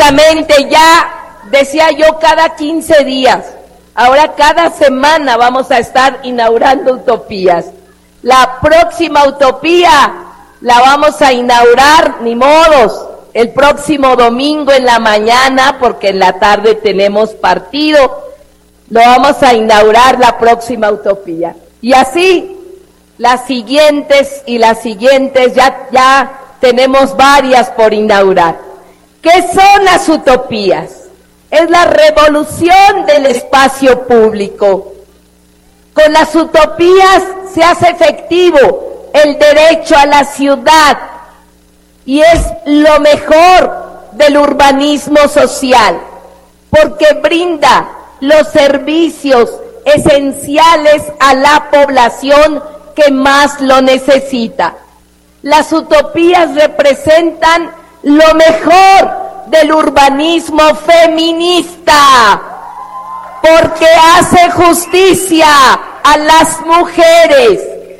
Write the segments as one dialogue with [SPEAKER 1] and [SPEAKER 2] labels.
[SPEAKER 1] prácticamente ya, decía yo, cada 15 días. Ahora cada semana vamos a estar inaugurando utopías. La próxima utopía la vamos a inaugurar, ni modos, el próximo domingo en la mañana, porque en la tarde tenemos partido. Lo vamos a inaugurar la próxima utopía. Y así, las siguientes y las siguientes, ya tenemos varias por inaugurar. ¿Qué son las utopías? Es la revolución del espacio público. Con las utopías se hace efectivo el derecho a la ciudad y es lo mejor del urbanismo social, porque brinda los servicios esenciales a la población que más lo necesita. Las utopías representan lo mejor del urbanismo feminista, porque hace justicia a las mujeres.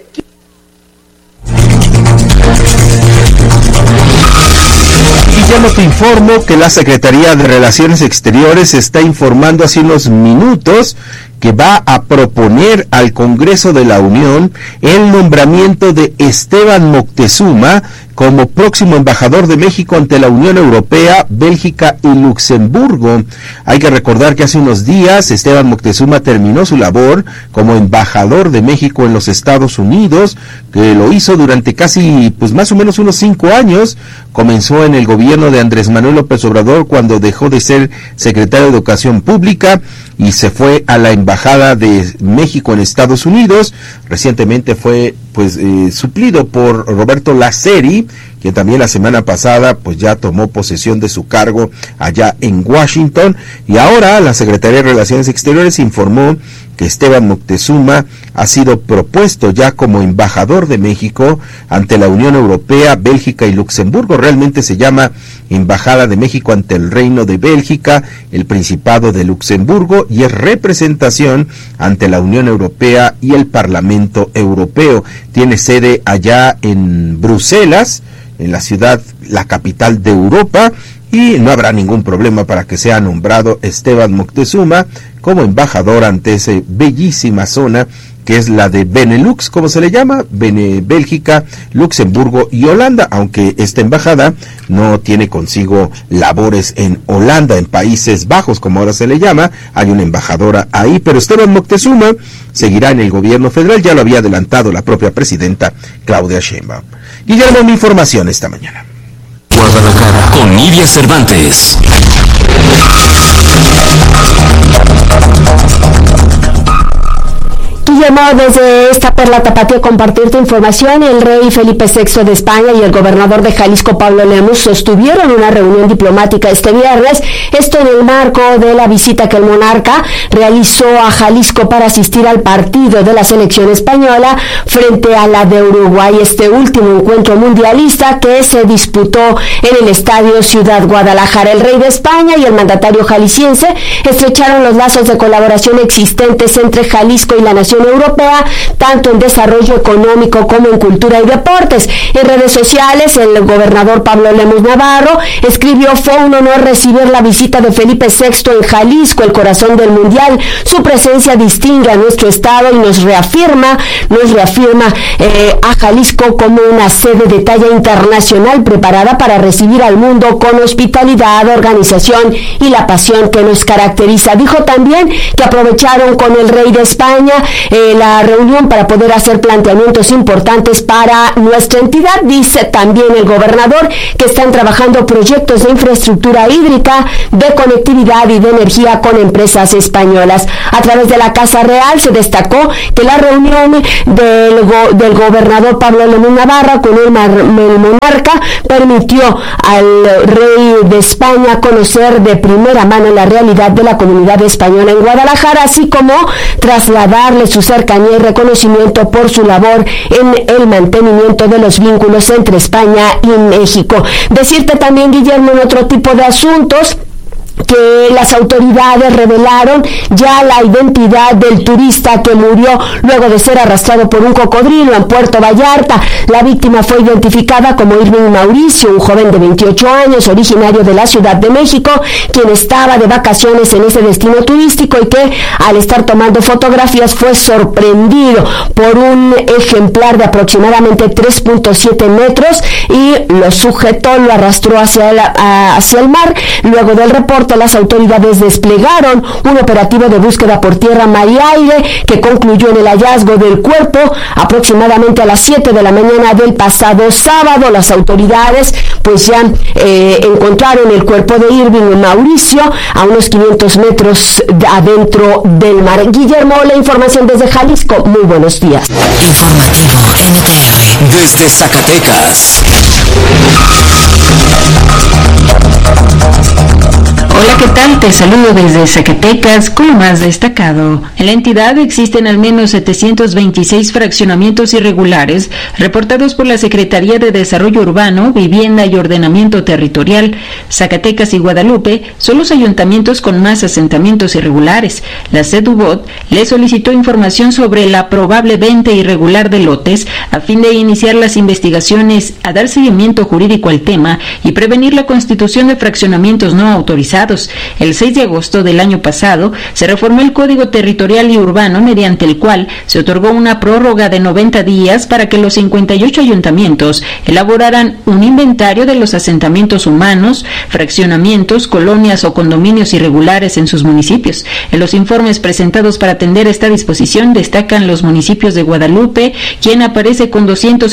[SPEAKER 2] Guillermo, te informo que la Secretaría de Relaciones Exteriores está informando hace unos minutos que va a proponer al Congreso de la Unión el nombramiento de Esteban Moctezuma como próximo embajador de México ante la Unión Europea, Bélgica y Luxemburgo. Hay que recordar que hace unos días Esteban Moctezuma terminó su labor como embajador de México en los Estados Unidos, que lo hizo durante casi, más o menos unos 5 años. Comenzó en el gobierno de Andrés Manuel López Obrador cuando dejó de ser secretario de Educación Pública y se fue a la Embajada de México en Estados Unidos. Recientemente fue suplido por Roberto Laceri, que también la semana pasada ya tomó posesión de su cargo allá en Washington, y ahora la Secretaría de Relaciones Exteriores informó que Esteban Moctezuma ha sido propuesto ya como embajador de México ante la Unión Europea, Bélgica y Luxemburgo. Realmente se llama Embajada de México ante el Reino de Bélgica, el Principado de Luxemburgo, y es representación ante la Unión Europea y el Parlamento Europeo. Tiene sede allá en Bruselas, en la ciudad, la capital de Europa, y no habrá ningún problema para que sea nombrado Esteban Moctezuma como embajador ante esa bellísima zona que es la de Benelux, como se le llama, Bélgica, Luxemburgo y Holanda, aunque esta embajada no tiene consigo labores en Holanda, en Países Bajos, como ahora se le llama. Hay una embajadora ahí, pero Esteban Moctezuma seguirá en el gobierno federal, ya lo había adelantado la propia presidenta Claudia Sheinbaum. Guillermo, mi información esta mañana.
[SPEAKER 3] Guadalajara, con Nidia Cervantes.
[SPEAKER 4] Guillermo, desde esta perla tapatía compartirte información. El rey Felipe VI de España y el gobernador de Jalisco, Pablo Lemus, sostuvieron una reunión diplomática este viernes, esto en el marco de la visita que el monarca realizó a Jalisco para asistir al partido de la selección española frente a la de Uruguay, este último encuentro mundialista que se disputó en el Estadio Ciudad Guadalajara. El rey de España y el mandatario jalisciense estrecharon los lazos de colaboración existentes entre Jalisco y la nación europea, tanto en desarrollo económico como en cultura y deportes. En redes sociales, el gobernador Pablo Lemus Navarro escribió: fue un honor recibir la visita de Felipe VI en Jalisco, el corazón del mundial. Su presencia distingue a nuestro estado y nos reafirma a Jalisco como una sede de talla internacional preparada para recibir al mundo con hospitalidad, organización y la pasión que nos caracteriza. Dijo también que aprovecharon con el rey de España la reunión para poder hacer planteamientos importantes para nuestra entidad. Dice también el gobernador que están trabajando proyectos de infraestructura hídrica, de conectividad y de energía con empresas españolas. A través de la Casa Real se destacó que la reunión del gobernador Pablo Lemus Navarro con el monarca permitió al rey de España conocer de primera mano la realidad de la comunidad española en Guadalajara, así como trasladarle su cercanía y reconocimiento por su labor en el mantenimiento de los vínculos entre España y México. Decirte también, Guillermo, en otro tipo de asuntos, que las autoridades revelaron ya la identidad del turista que murió luego de ser arrastrado por un cocodrilo en Puerto Vallarta. La víctima fue identificada como Irving Mauricio, un joven de 28 años, originario de la Ciudad de México, quien estaba de vacaciones en ese destino turístico y que al estar tomando fotografías fue sorprendido por un ejemplar de aproximadamente 3.7 metros y lo sujetó, lo arrastró hacia el mar. Luego del reporte, las autoridades desplegaron un operativo de búsqueda por tierra, mar y aire que concluyó en el hallazgo del cuerpo aproximadamente a las 7 de la mañana del pasado sábado. Las autoridades pues ya encontraron el cuerpo de Irving Mauricio a unos 500 metros adentro del mar. Guillermo, la información desde Jalisco. Muy buenos días.
[SPEAKER 3] Informativo NTR desde Zacatecas.
[SPEAKER 5] Hola, ¿qué tal? Te saludo desde Zacatecas con lo más destacado. En la entidad existen al menos 726 fraccionamientos irregulares reportados por la Secretaría de Desarrollo Urbano, Vivienda y Ordenamiento Territorial. Zacatecas y Guadalupe son los ayuntamientos con más asentamientos irregulares. La CEDUBOT le solicitó información sobre la probable venta irregular de lotes a fin de iniciar las investigaciones, a dar seguimiento jurídico al tema y prevenir la constitución de fraccionamientos no autorizados. El 6 de agosto del año pasado se reformó el Código Territorial y Urbano, mediante el cual se otorgó una prórroga de 90 días para que los 58 ayuntamientos elaboraran un inventario de los asentamientos humanos, fraccionamientos, colonias o condominios irregulares en sus municipios. En los informes presentados para atender esta disposición destacan los municipios de Guadalupe, quien aparece con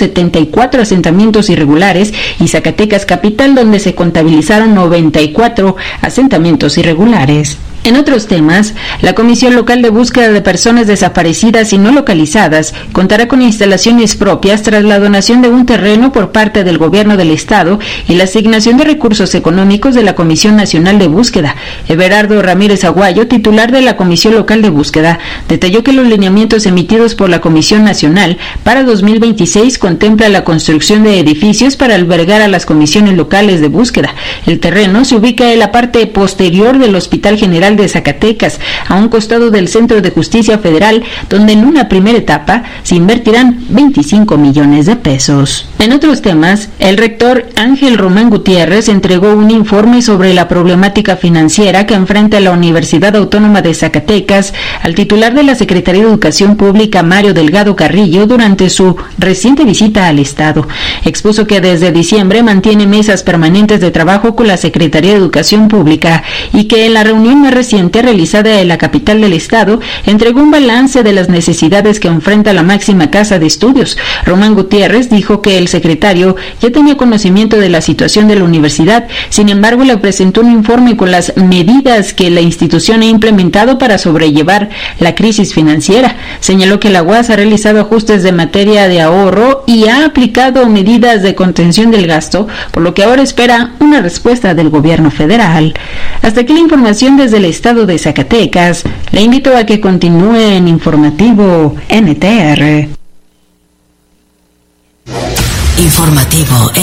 [SPEAKER 5] 274 asentamientos irregulares, y Zacatecas capital, donde se contabilizaron 94 asentamientos irregulares. En otros temas, la Comisión Local de Búsqueda de Personas Desaparecidas y No Localizadas contará con instalaciones propias tras la donación de un terreno por parte del Gobierno del Estado y la asignación de recursos económicos de la Comisión Nacional de Búsqueda. Everardo Ramírez Aguayo, titular de la Comisión Local de Búsqueda, detalló que los lineamientos emitidos por la Comisión Nacional para 2026 contemplan la construcción de edificios para albergar a las comisiones locales de búsqueda. El terreno se ubica en la parte posterior del Hospital General de Zacatecas, a un costado del Centro de Justicia Federal, donde en una primera etapa se invertirán 25 millones de pesos. En otros temas, el rector Ángel Román Gutiérrez entregó un informe sobre la problemática financiera que enfrenta la Universidad Autónoma de Zacatecas al titular de la Secretaría de Educación Pública, Mario Delgado Carrillo, durante su reciente visita al Estado. Expuso que desde diciembre mantiene mesas permanentes de trabajo con la Secretaría de Educación Pública y que en la reunión más reciente realizada en la capital del estado entregó un balance de las necesidades que enfrenta la máxima casa de estudios. Román Gutiérrez dijo que el secretario ya tenía conocimiento de la situación de la universidad, sin embargo le presentó un informe con las medidas que la institución ha implementado para sobrellevar la crisis financiera. Señaló que la UAS ha realizado ajustes de materia de ahorro y ha aplicado medidas de contención del gasto, por lo que ahora espera una respuesta del gobierno federal. Hasta aquí la información desde el estado de Zacatecas. Le invito a que continúe en Informativo NTR.
[SPEAKER 3] Informativo